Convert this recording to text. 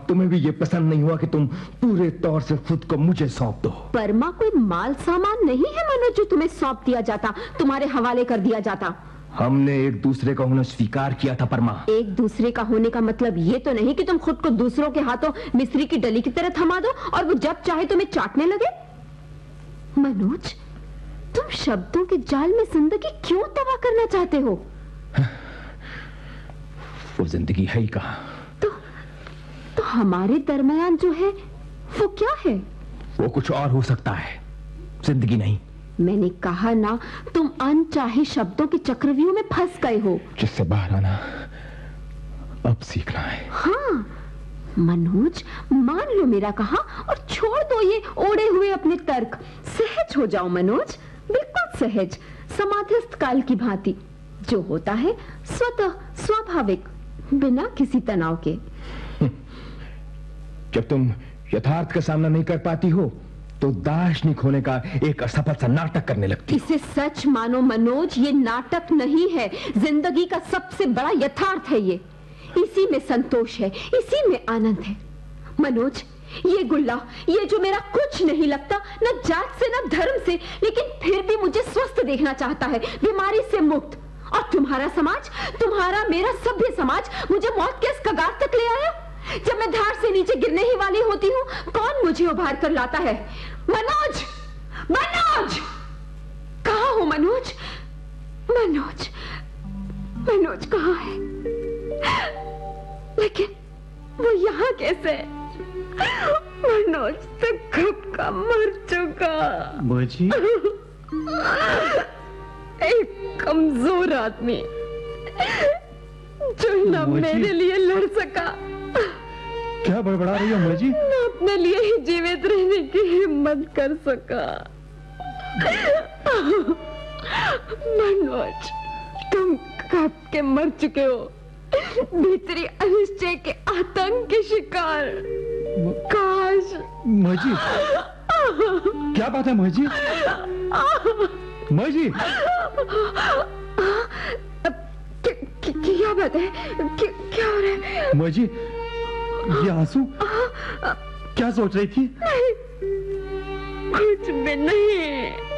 अब तुम्हें भी ये पसंद नहीं हुआ कि तुम पूरे तौर से खुद को मुझे सौंप दो। परमा कोई माल सामान नहीं है मनोज जो तुम्हें सौंप दिया जाता, तुम्हारे हवाले कर दिया जाता। हमने एक दूसरे का होना स्वीकार किया था परमा। एक दूसरे का होने का मतलब ये तो नहीं कि तुम खुद को दूसरों के हाथों मिस्री की डली की तरह थमा दो और वो जब चाहे तुम्हें चाटने लगे। मनोज, तुम शब्दों के जाल में जिंदगी क्यों तबाह करना चाहते हो? वो जिंदगी है ही कहां? तो हमारे दरमियान जो है वो क्या है? वो कुछ और हो सकता है, जिंदगी नहीं। मैंने कहा ना, तुम अनचाहे शब्दों के चक्रव्यूह में फंस गए हो, जिससे बाहर आना अब सीखना है। हाँ मनोज, मान लो मेरा कहा और छोड़ दो ये ओढ़े हुए अपने तर्क। सहज हो जाओ मनोज, बिल्कुल सहज, समाधिस्थ काल की भांति। जो होता है स्वतः स्वाभाविक, बिना किसी तनाव के। जब तुम यथार्थ का सामना नहीं कर पाती हो तो दार्शनिक होने का एक असफल सा नाटक करने लगती। इसे सच मानो मनोज, ये नाटक नहीं है, जिंदगी का सबसे बड़ा यथार्थ है ये। इसी में संतोष है, इसी में आनंद है। मनोज, ये गुल्ला, ये जो मेरा कुछ नहीं लगता, न जात से न धर्म से, लेकिन फिर भी मुझे स्वस्थ देखना चाहता है, बीमारी से मुक्त। और तुम्हारा समाज, तुम्हारा मेरा सभ्य समाज मुझे मौत के इस कगार तक ले आया। जब मैं धार से नीचे गिरने ही वाली होती हूँ, कौन मुझे उभार कर लाता है? मनोज, मनोज, कहाँ हो मनोज? मनोज, मनोज कहाँ है? लेकिन वो यहाँ कैसे? मनोज तो कब का मर चुका। मुझे एक कमजोर आदमी जो न मेरे लिए लड़ सका, क्या बड़बड़ा रही हो मुझे? न अपने लिए ही जीवित रहने की हिम्मत कर सका। मनोज, तुम कब के मर चुके हो, भीतरी अनिश्चय के आतंक के शिकार। काश मुझे क्या बात है मुझे? मुझे क्या बात है? क्या हो रहा है? मुझे ये आंसू क्या सोच रही थी? नहीं, कुछ भी नहीं।